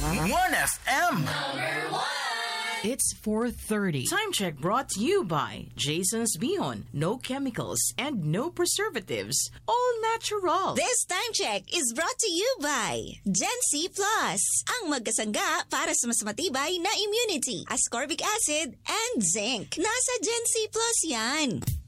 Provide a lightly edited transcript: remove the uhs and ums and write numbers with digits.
1FM. It's 4:30. Time check brought to you by Jason's Bihon. No chemicals and no preservatives. All natural. This time check is brought to you by Gen C Plus. Ang magkasangga para sa mas matibay na immunity, ascorbic acid, and zinc. Nasa Gen C Plus yan.